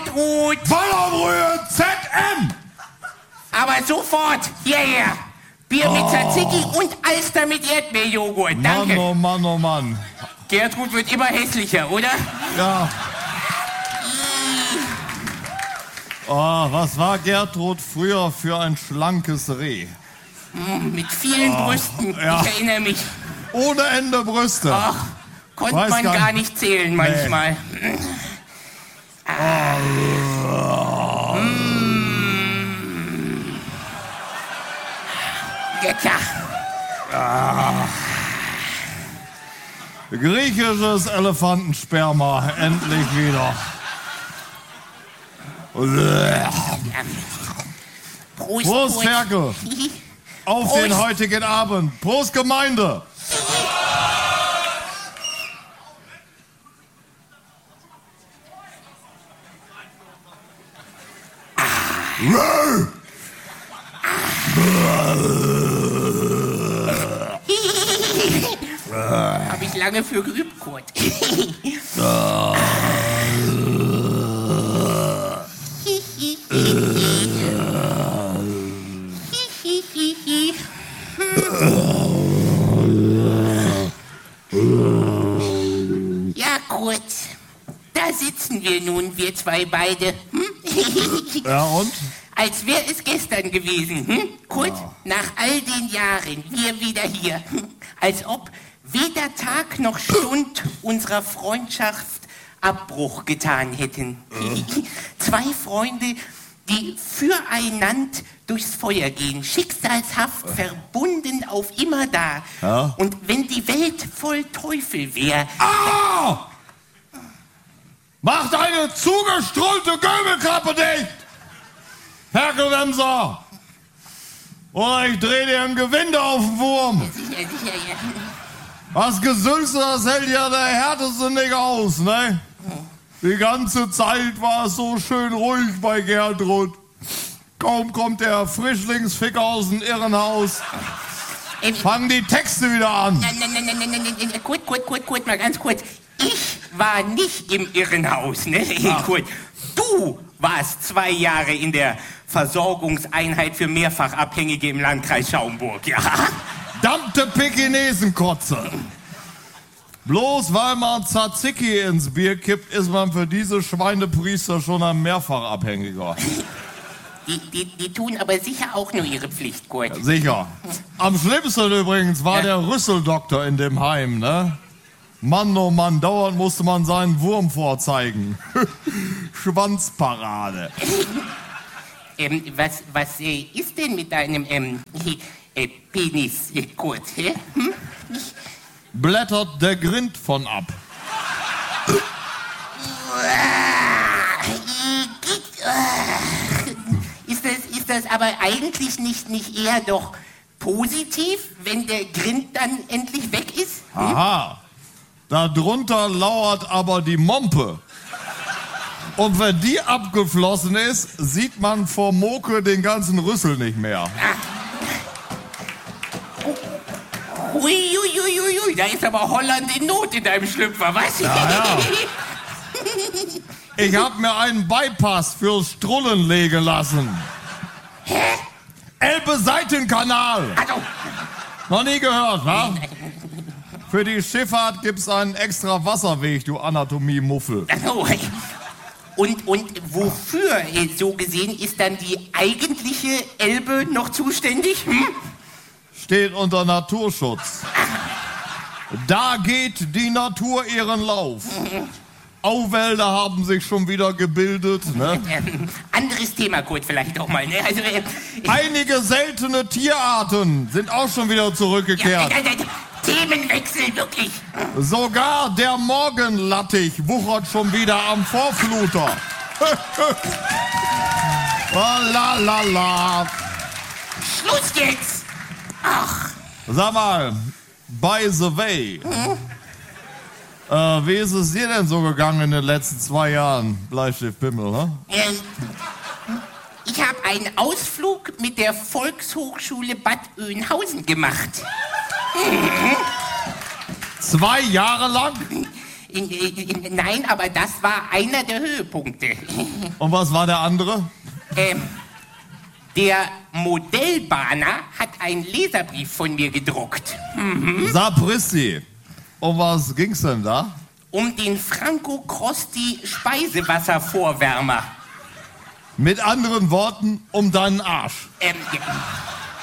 Gertrud! Wallerbrühe ZM! Aber sofort, hierher! Bier mit Tzatziki und Alster mit Erdbeerjoghurt, danke. Mann, oh Mann, oh Mann. Gertrud wird immer hässlicher, oder? Ja. Oh, was war Gertrud früher für ein schlankes Reh? Mit vielen Brüsten, ja. ich erinnere mich. Ohne Ende Brüste. Ach, konnte Weiß man gar gar nicht zählen manchmal. Lecker. Griechisches Elefantensperma, endlich wieder. Prost, Prost, Ferkel. Auf Prost. den heutigen Abend. Prost, Gemeinde. Habe ich lange für geübt, Kurt. Ja, Kurt. Da sitzen wir nun, wir zwei beide. Ja, und? Als wäre es gestern gewesen. Kurt, nach all den Jahren, wir wieder hier. Als ob weder Tag noch Stund unserer Freundschaft Abbruch getan hätten. Zwei Freunde, die füreinander durchs Feuer gehen, schicksalshaft verbunden auf immer da. Ja. Und wenn die Welt voll Teufel wäre... Au! Mach deine zugestrullte Göbelklappe dicht! Ferkelwemser! Oder ich dreh dir ein Gewinde auf den Wurm! Sicher, ja. Das Gesülze, das hält ja der härteste nicht aus, ne? Die ganze Zeit war es so schön ruhig bei Gertrud. Kaum kommt der Frischlingsficker aus dem Irrenhaus, fangen die Texte wieder an. Nein, Kurt, mal ganz kurz. Ich war nicht im Irrenhaus, ne? Kurt, du warst 2 Jahre in der Versorgungseinheit für Mehrfachabhängige im Landkreis Schaumburg, ja? Verdammte Pekinesenkotze. Bloß weil man Tzatziki ins Bier kippt, ist man für diese Schweinepriester schon ein Mehrfachabhängiger. Die tun aber sicher auch nur ihre Pflicht, Kurt. Sicher. Am schlimmsten übrigens war der Rüsseldoktor in dem Heim, ne? Mann, oh Mann, dauernd musste man seinen Wurm vorzeigen. Schwanzparade. Was ist denn mit deinem Penis, Kurt? Blättert der Grind von ab. Ist das aber eigentlich nicht eher doch positiv, wenn der Grind dann endlich weg ist? Aha. Darunter lauert aber die Mompe. Und wenn die abgeflossen ist, sieht man vor Moke den ganzen Rüssel nicht mehr. Ui, da ist aber Holland in Not in deinem Schlüpfer, was? Ja. Ich hab mir einen Bypass fürs Strullen legen lassen. Hä? Elbe-Seitenkanal. Also, Noch nie gehört, wa? Für die Schifffahrt gibt's einen extra Wasserweg, du Anatomie-Muffel. also, und wofür, so gesehen, ist dann die eigentliche Elbe noch zuständig? Steht unter Naturschutz. Da geht die Natur ihren Lauf. Auwälder haben sich schon wieder gebildet. Ne? Anderes Thema, Kurt, vielleicht auch mal. Ne? Also, Einige seltene Tierarten sind auch schon wieder zurückgekehrt. Themenwechsel, wirklich. Sogar der Morgenlattich wuchert schon wieder am Vorfluter. Oh, la la la. Schluss jetzt. Ach. Sag mal, by the way, wie ist es dir denn so gegangen in den letzten 2 Jahren, Bleistiftpimmel, ne? Ich habe einen Ausflug mit der Volkshochschule Bad Oeynhausen gemacht. 2 Jahre lang? Nein, aber das war einer der Höhepunkte. Und was war der andere? Der Modellbahner hat einen Leserbrief von mir gedruckt. Sapristi. Um was ging's denn da? Um den Franco Crosti Speisewasservorwärmer. Mit anderen Worten, um deinen Arsch. Ja.